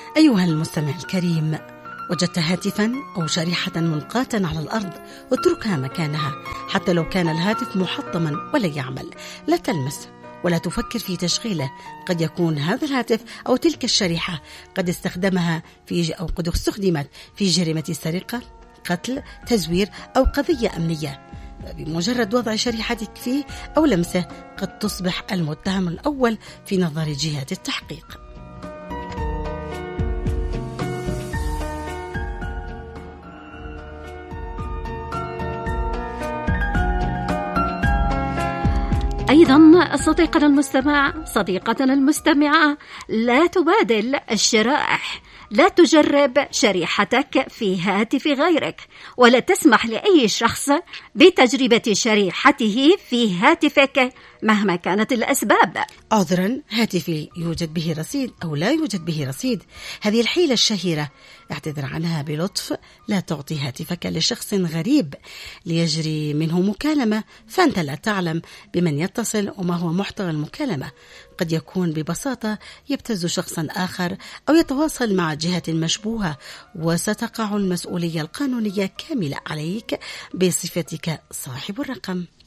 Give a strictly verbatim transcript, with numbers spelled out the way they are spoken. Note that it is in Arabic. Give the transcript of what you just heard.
أيها المستمع الكريم، وجدت هاتفا أو شريحة ملقاة على الأرض؟ اتركها مكانها حتى لو كان الهاتف محطما ولا يعمل. لا تلمس ولا تفكر في تشغيله. قد يكون هذا الهاتف أو تلك الشريحة قد استخدمها في أو قد استخدمت في جريمة سرقة، قتل، تزوير أو قضية أمنية. بمجرد وضع شريحتك فيه أو لمسه قد تصبح المتهم الأول في نظر جهات التحقيق. أيضا صديقنا المستمع، صديقتنا المستمعة، لا تبادل الشرائح. لا تجرب شريحتك في هاتف غيرك، ولا تسمح لأي شخص بتجربة شريحته في هاتفك مهما كانت الأسباب. عذرا، هاتفي يوجد به رصيد أو لا يوجد به رصيد. هذه الحيلة الشهيرة اعتذر عنها بلطف. لا تعطي هاتفك لشخص غريب ليجري منه مكالمة، فأنت لا تعلم بمن يتصل وما هو محتوى المكالمة. قد يكون ببساطة يبتز شخصا آخر أو يتواصل مع جهة مشبوهة، وستقع المسؤولية القانونية كاملة عليك بصفتك صاحب الرقم.